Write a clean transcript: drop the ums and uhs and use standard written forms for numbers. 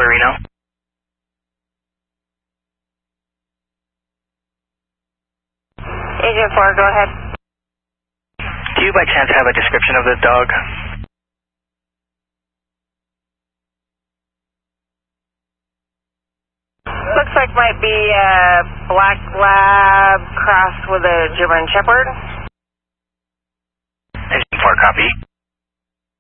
Reno. Agent 4, go ahead. Do you by chance have a description of the dog? Looks like might be a black lab crossed with a German Shepherd. Agent 4, copy.